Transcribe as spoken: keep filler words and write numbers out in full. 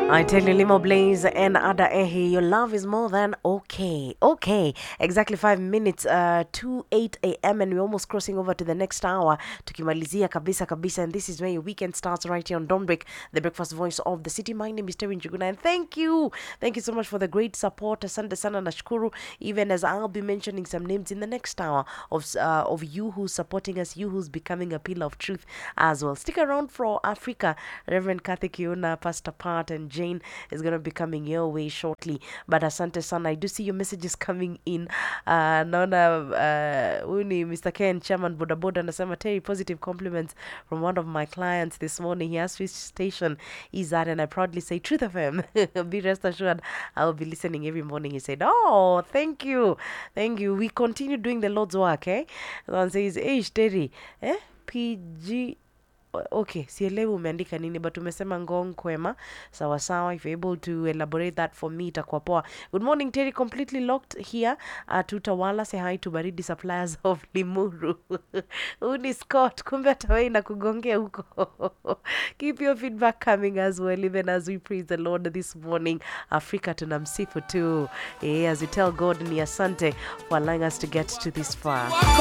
I tell you, Limo Blaze and Ada Ehi, your love is more than okay. Okay, exactly five minutes uh, to eight a.m. and we're almost crossing over to the next hour. Tukimalizia kabisa kabisa, and this is where your weekend starts right here on Dawnbreak, the breakfast voice of the city. My name is Terry Njuguna, and thank you. Thank you so much for the great support. Asante sana nashukuru, even as I'll be mentioning some names in the next hour of, uh, of you who's supporting us, you who's becoming a pillar of truth as well. Stick around for Africa. Reverend Kathy Kiuna, Pastor Pat, and Jane is going to be coming your way shortly. But asante sana, I do see your messages coming in. Uh, naona uh, uni Mister Ken, Chairman Boda Boda, anasema Terry, positive compliments from one of my clients this morning. He asked which station is that, and I proudly say Truth F M. Be rest assured, I will be listening every morning. He said, oh, thank you. Thank you. We continue doing the Lord's work, eh? Someone says, hey, Terry, eh? P G okay, sielewi umeandika nini, but umesema Ngong Kwema. Sawa sawa, if you're able to elaborate that for me itakuwa poa. Good morning Terry, completely locked here at Utawala. Say hi to Baridi Suppliers of Limuru. Uni Scott, kumbe hata wewe inakugongea huko. Keep your feedback coming as well, even as we praise the Lord this morning. Africa tunamsifu tu. Eh, as we tell God ni asante for allowing us to get to this far.